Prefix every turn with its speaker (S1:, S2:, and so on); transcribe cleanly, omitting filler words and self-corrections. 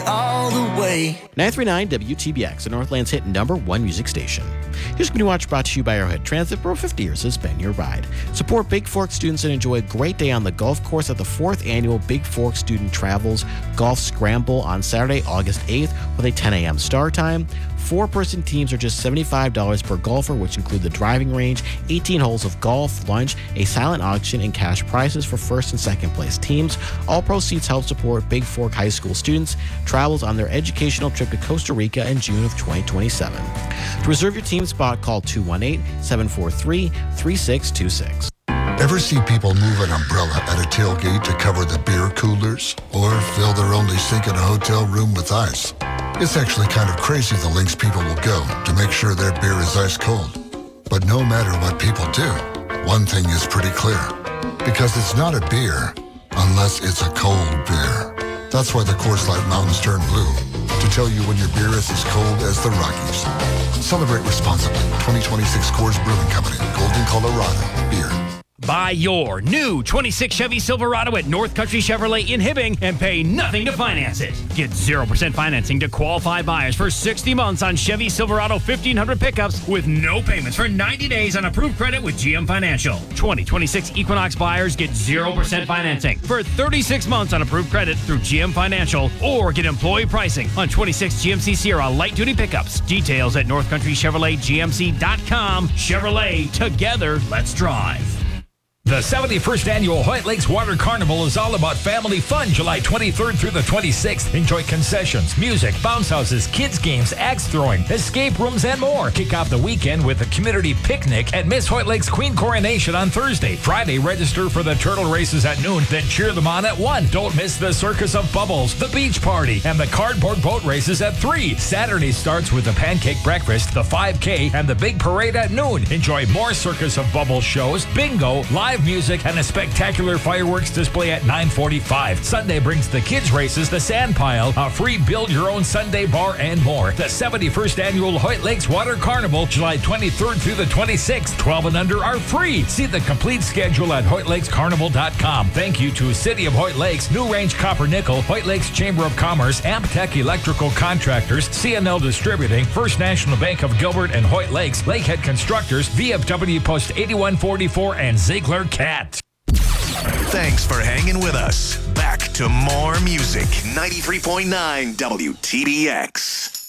S1: it all the way.
S2: 939 WTBX, the Northland's hit #1 music station. Here's Community Watch, brought to you by Arrowhead Transit. For over 50 years has been your ride. Support Big Fork students and enjoy a great day on the golf course at the 4th Annual Big Fork Student Travels Golf Scramble on Saturday, August 8th with a 10 a.m. start time. 4-person teams are just $75 per golfer, which include the driving range, 18 holes of golf, lunch, a silent auction, and cash prizes for first and second place teams. All proceeds help support Big Fork High School students' travels on their educational trip to Costa Rica in June of 2027. To reserve your team spot, call 218-743-3626.
S3: Ever see people move an umbrella at a tailgate to cover the beer coolers? Or fill their only sink in a hotel room with ice? It's actually kind of crazy the lengths people will go to make sure their beer is ice cold. But no matter what people do, one thing is pretty clear. Because it's not a beer unless it's a cold beer. That's why the Coors Light Mountains turn blue. To tell you when your beer is as cold as the Rockies. Celebrate responsibly. 2026 Coors Brewing Company. Golden, Colorado. Beer.
S4: Buy your new 26 Chevy Silverado at North Country Chevrolet in Hibbing and pay nothing to finance it. Get 0% financing to qualified buyers for 60 months on Chevy Silverado 1500 pickups with no payments for 90 days on approved credit with GM Financial. 2026 Equinox buyers get 0% financing for 36 months on approved credit through GM Financial, or get employee pricing on 26 GMC Sierra light-duty pickups. Details at northcountrychevroletgmc.com. Chevrolet, together, let's drive.
S5: The 71st Annual Hoyt Lakes Water Carnival is all about family fun, July 23rd through the 26th. Enjoy concessions, music, bounce houses, kids games, axe throwing, escape rooms, and more. Kick off the weekend with a community picnic at Miss Hoyt Lakes Queen Coronation on Thursday. Friday, register for the turtle races at noon, then cheer them on at 1. Don't miss the Circus of Bubbles, the beach party, and the cardboard boat races at 3. Saturday starts with the pancake breakfast, the 5K, and the big parade at noon. Enjoy more Circus of Bubbles shows, bingo, live music, and a spectacular fireworks display at 9:45. Sunday brings the kids races, the sand pile, a free build-your-own Sunday bar, and more. The 71st Annual Hoyt Lakes Water Carnival, July 23rd through the 26th. 12 and under are free. See the complete schedule at HoytLakesCarnival.com. Thank you to City of Hoyt Lakes, New Range Copper Nickel, Hoyt Lakes Chamber of Commerce, Amptech Electrical Contractors, CNL Distributing, First National Bank of Gilbert and Hoyt Lakes, Lakehead Constructors, VFW Post 8144, and Ziegler Cat.
S6: Thanks for hanging with us. Back to more music. 93.9 WTBX.